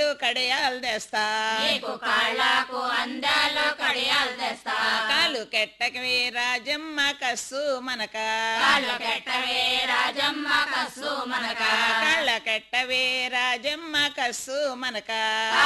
కడియాలు తెస్తా నీకు కాళ్ళకు అందాలు కడియాలు తెస్తా కాలు కెట్టకవే రాజమ్మ కస్సు మనక కాళ్ళు కెట్టవే రాజమ్మ కస్సు మనక కాళ్ళ కెట్టవే రాజమ్మ కస్సు మనక